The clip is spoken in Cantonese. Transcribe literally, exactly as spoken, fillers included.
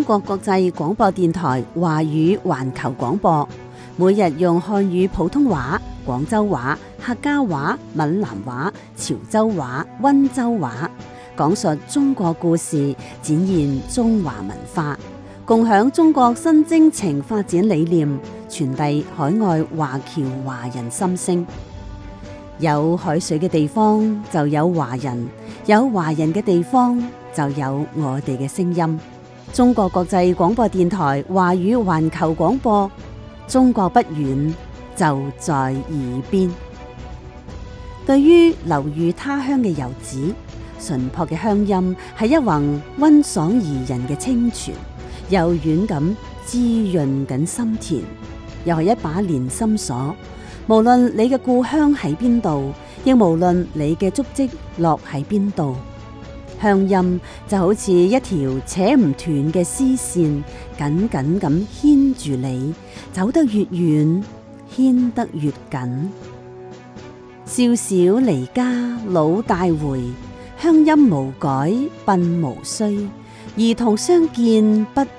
中國國際廣播電台華語環球廣播，每日用漢語普通話、廣州話、客家話、閩南話、潮州話、溫州話，講述中國故事，展現中華文化，共享中國新征程發展理念，傳遞海外華僑華人心聲。有海水嘅地方就有華人，有華人嘅地方就有我哋嘅聲音。中國國際廣播電台華語環球廣播，中國不遠，就在耳邊。對於流寓他鄉嘅遊子，淳樸嘅鄉音係一泓溫爽宜人嘅清泉，柔軟咁滋潤緊心田，又係一把連心鎖。無論你嘅故鄉喺邊度，亦無論你嘅足跡落喺邊度，鄉音就好似一條扯唔斷嘅絲線，緊緊咁牽住你，走得越遠，牽得越緊。少小離家老大回，鄉音無改鬢無衰，兒童相見不